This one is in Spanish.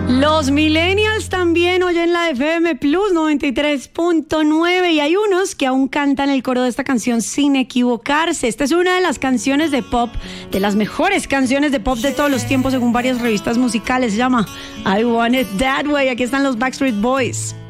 Los millennials también oyen la FM Plus 93.9 y hay unos que aún cantan el coro de esta canción sin equivocarse. Esta es una de las canciones de pop, de las mejores canciones de pop de todos los tiempos según varias revistas musicales. Se llama I Want It That Way. Aquí están los Backstreet Boys.